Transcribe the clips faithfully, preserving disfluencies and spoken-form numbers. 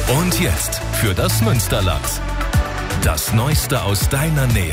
Und jetzt für das Münsterland. Das Neueste aus deiner Nähe.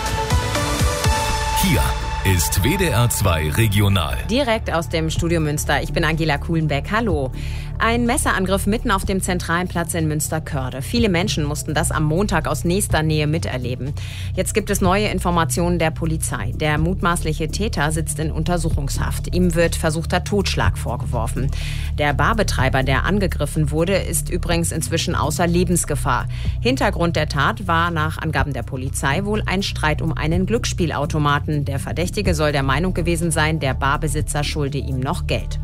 Hier ist W D R zwei Regional. Direkt aus dem Studio Münster. Ich bin Angela Kuhlenbeck. Hallo. Ein Messerangriff mitten auf dem zentralen Platz in Münster-Körde. Viele Menschen mussten das am Montag aus nächster Nähe miterleben. Jetzt gibt es neue Informationen der Polizei. Der mutmaßliche Täter sitzt in Untersuchungshaft. Ihm wird versuchter Totschlag vorgeworfen. Der Barbetreiber, der angegriffen wurde, ist übrigens inzwischen außer Lebensgefahr. Hintergrund der Tat war nach Angaben der Polizei wohl ein Streit um einen Glücksspielautomaten. Der Verdächtige soll der Meinung gewesen sein, der Barbesitzer schulde ihm noch Geld.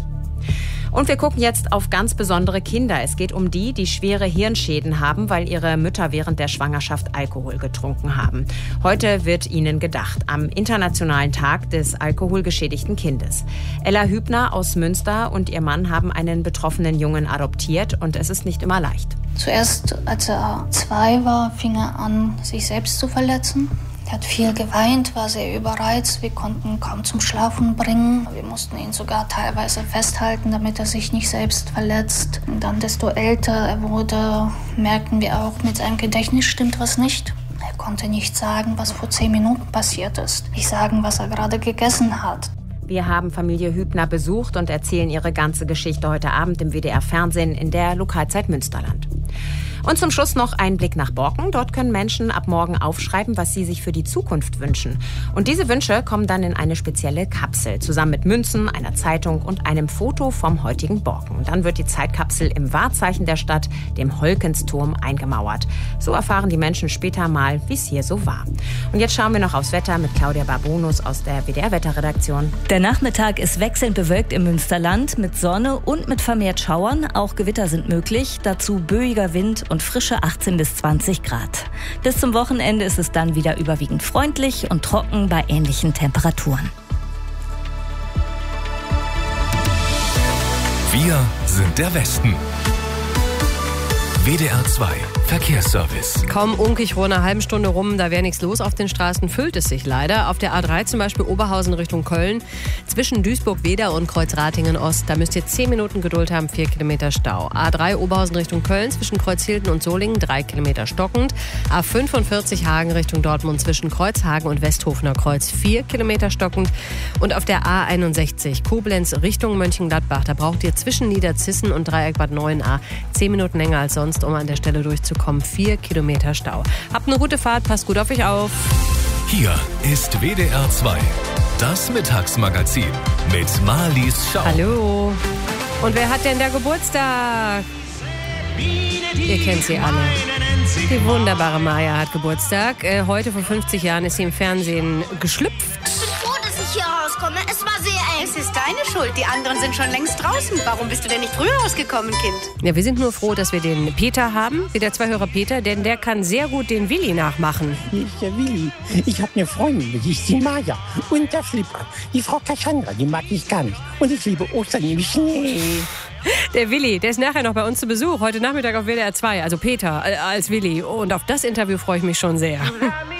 Und wir gucken jetzt auf ganz besondere Kinder. Es geht um die, die schwere Hirnschäden haben, weil ihre Mütter während der Schwangerschaft Alkohol getrunken haben. Heute wird ihnen gedacht, am Internationalen Tag des alkoholgeschädigten Kindes. Ella Hübner aus Münster und ihr Mann haben einen betroffenen Jungen adoptiert und es ist nicht immer leicht. Zuerst, als er zwei war, fing er an, sich selbst zu verletzen. Er hat viel geweint, war sehr überreizt. Wir konnten ihn kaum zum Schlafen bringen. Wir mussten ihn sogar teilweise festhalten, damit er sich nicht selbst verletzt. Und dann, desto älter er wurde, merkten wir auch, mit seinem Gedächtnis stimmt was nicht. Er konnte nicht sagen, was vor zehn Minuten passiert ist. Nicht sagen, was er gerade gegessen hat. Wir haben Familie Hübner besucht und erzählen ihre ganze Geschichte heute Abend im W D R-Fernsehen in der Lokalzeit Münsterland. Und zum Schluss noch ein Blick nach Borken. Dort können Menschen ab morgen aufschreiben, was sie sich für die Zukunft wünschen. Und diese Wünsche kommen dann in eine spezielle Kapsel, zusammen mit Münzen, einer Zeitung und einem Foto vom heutigen Borken. Und dann wird die Zeitkapsel im Wahrzeichen der Stadt, dem Holkensturm, eingemauert. So erfahren die Menschen später mal, wie es hier so war. Und jetzt schauen wir noch aufs Wetter mit Claudia Barbonus aus der W D R-Wetterredaktion. Der Nachmittag ist wechselnd bewölkt im Münsterland mit Sonne und mit vermehrt Schauern. Auch Gewitter sind möglich. Dazu böiger Wind und frische achtzehn bis zwanzig Grad. Bis zum Wochenende ist es dann wieder überwiegend freundlich und trocken bei ähnlichen Temperaturen. Wir sind der Westen. W D R zwei Verkehrsservice. Kaum unkig vor einer halben Stunde rum, da wäre nichts los auf den Straßen, füllt es sich leider. Auf der A drei zum Beispiel Oberhausen Richtung Köln, zwischen Duisburg-Weder und Kreuz-Ratingen-Ost, da müsst ihr zehn Minuten Geduld haben, vier Kilometer Stau. A drei Oberhausen Richtung Köln, zwischen Kreuzhilden und Solingen, drei Kilometer stockend. A fünfundvierzig Hagen Richtung Dortmund, zwischen Kreuzhagen und Westhofener Kreuz, vier Kilometer stockend. Und auf der A einundsechzig Koblenz Richtung Mönchengladbach, da braucht ihr zwischen Niederzissen und Dreieck Bad Neuenahr zehn Minuten länger als sonst, um an der Stelle durchzukommen. Vier Kilometer Stau. Habt eine gute Fahrt, passt gut auf euch auf. Hier ist W D R zwei, das Mittagsmagazin mit Marlies Schau. Hallo. Und wer hat denn da Geburtstag? Ihr kennt sie alle. Die wunderbare Maya hat Geburtstag. Äh, heute vor fünfzig Jahren ist sie im Fernsehen geschlüpft. Ich bin froh, dass ich hier rauskomme. Es war sehr eng. Es ist deine Schuld. Die anderen sind schon längst draußen. Warum bist du denn nicht früher rausgekommen, Kind? Ja, wir sind nur froh, dass wir den Peter haben, wie der Zweihörer Peter, denn der kann sehr gut den Willi nachmachen. Hier ist der Willi. Ich habe eine Freundin, die ist die Maja. Und der Flipper. Die Frau Cassandra, die mag ich gar nicht. Und ich liebe Ostern im Schnee. Der Willi, der ist nachher noch bei uns zu Besuch. Heute Nachmittag auf W D R zwei. Also Peter äh, als Willi. Und auf das Interview freue ich mich schon sehr.